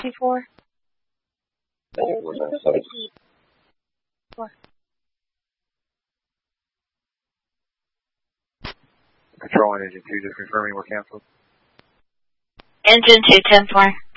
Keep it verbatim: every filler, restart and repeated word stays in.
four. Control on engine two, just confirming we're canceled. Engine two, ten four.